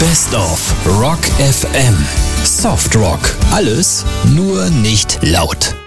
Best of Rock FM. Soft Rock. Alles, nur nicht laut.